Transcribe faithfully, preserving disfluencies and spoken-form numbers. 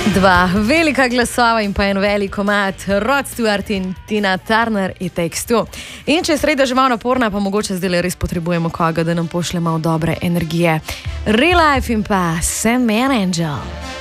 Dva velika glasova in pa en velik komad, Rod Stewart in Tina Turner in Takes Two. In če je sreda že malo naporna, pa mogoče zdaj res potrebujemo koga, da nam pošlje malo dobre energije. Real Life in pa Sam Man Angel.